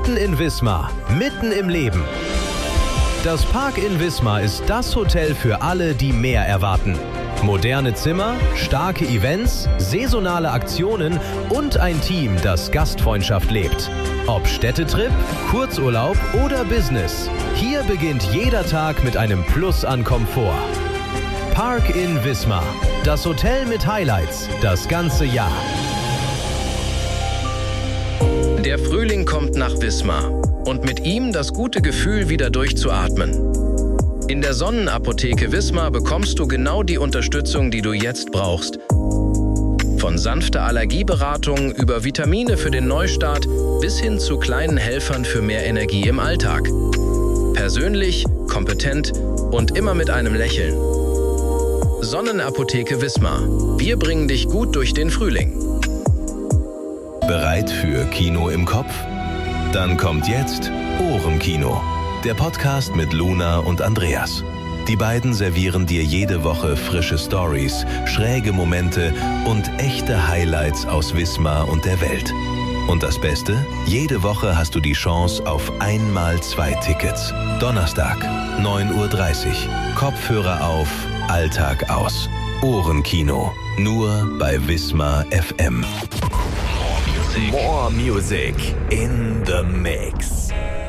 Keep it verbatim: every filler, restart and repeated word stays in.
Mitten in Wismar, mitten im Leben. Das Park in Wismar ist das Hotel für alle, die mehr erwarten. Moderne Zimmer, starke Events, saisonale Aktionen und ein Team, das Gastfreundschaft lebt. Ob Städtetrip, Kurzurlaub oder Business, hier beginnt jeder Tag mit einem Plus an Komfort. Park in Wismar, das Hotel mit Highlights, das ganze Jahr. Der Frühling kommt nach Wismar und mit ihm das gute Gefühl, wieder durchzuatmen. In der Sonnenapotheke Wismar bekommst du genau die Unterstützung, die du jetzt brauchst. Von sanfter Allergieberatung über Vitamine für den Neustart bis hin zu kleinen Helfern für mehr Energie im Alltag. Persönlich, kompetent und immer mit einem Lächeln. Sonnenapotheke Wismar. Wir bringen dich gut durch den Frühling. Bereit für Kino im Kopf? Dann kommt jetzt Ohrenkino, der Podcast mit Luna und Andreas. Die beiden servieren dir jede Woche frische Stories, schräge Momente und echte Highlights aus Wismar und der Welt. Und das Beste? Jede Woche hast du die Chance auf einmal zwei Tickets. Donnerstag, neun Uhr dreißig. Kopfhörer auf, Alltag aus. Ohrenkino, nur bei Wismar F M. More music in the mix.